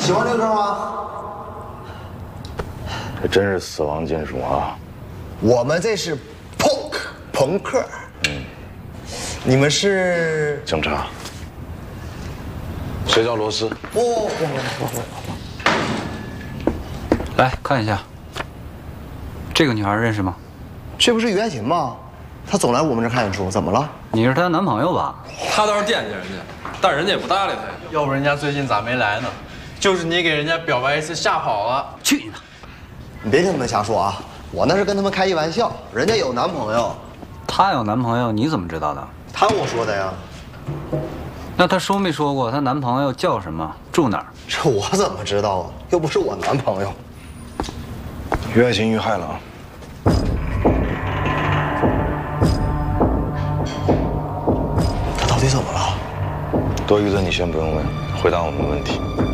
喜欢这歌吗？ 这真是死亡金属啊！ 我们这是朋克。你们是警察。谁叫罗斯？ 不。 来看一下，这个女孩认识吗？ 这不是于爱琴吗？她总来我们这看演出，怎么了？ 你是她男朋友吧？ 他倒是惦记人家，但人家也不搭理他。 要不人家最近咋没来呢？就是你给人家表白一次吓跑了。 去你的！ 你别听他们瞎说啊！我那是跟他们开一玩笑，人家有男朋友。 她有男朋友，你怎么知道的？ 她跟我说的呀。 那她说没说过她男朋友叫什么，住哪儿？ 这我怎么知道啊？又不是我男朋友。 于爱琴遇害了啊！ 他到底怎么了？ 多余的你先不用问，回答我们问题。